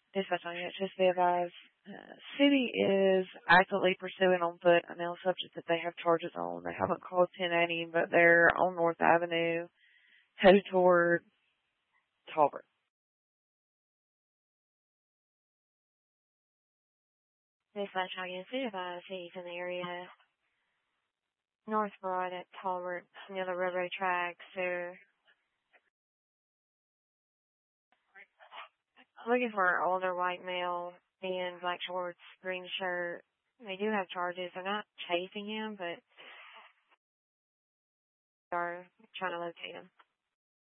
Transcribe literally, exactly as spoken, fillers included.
Dispatch on you, just be advised. Uh, city is actively pursuing on foot a male subject that they have charges on. They haven't called ten eighty, but they're on North Avenue, headed toward Talbot. Dispatch on you, be advised he's in the area North Broad at Talbot near the railroad tracks. So looking for an older white male in black shorts, green shirt. They do have charges. They're not chasing him, but are trying to locate him.